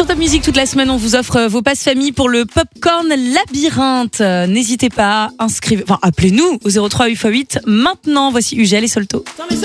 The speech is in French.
Sur Top Music, toute la semaine, on vous offre vos passes famille pour le Popcorn Labyrinthe. N'hésitez pas, appelez-nous au 03 8x8 maintenant. Voici Ugel et Solto.